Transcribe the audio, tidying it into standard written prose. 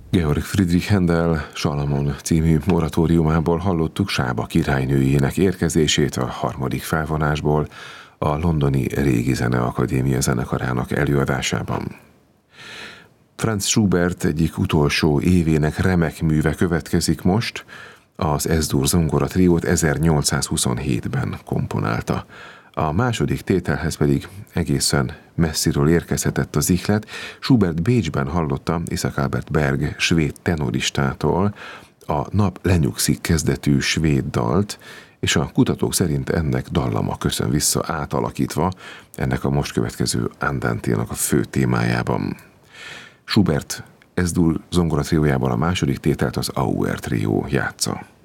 Georg Friedrich Händel Salamon című oratóriumából hallottuk Sába királynőjének érkezését a harmadik felvonásból a londoni Régi Zeneakadémia zenekarának előadásában. Franz Schubert egyik utolsó évének remek műve következik most, az Es-dur zongora triót 1827-ben komponálta. A második tételhez pedig egészen messziről érkezhetett az ihlet. Schubert Bécsben hallotta Isaac Albert Berg svéd tenoristától a Nap lenyugszik kezdetű svéd dalt, és a kutatók szerint ennek dallama köszön vissza átalakítva ennek a most következő Andanténak a fő témájában. Schubert Es-dur zongora triójában a második tételt az Auer trió játsza.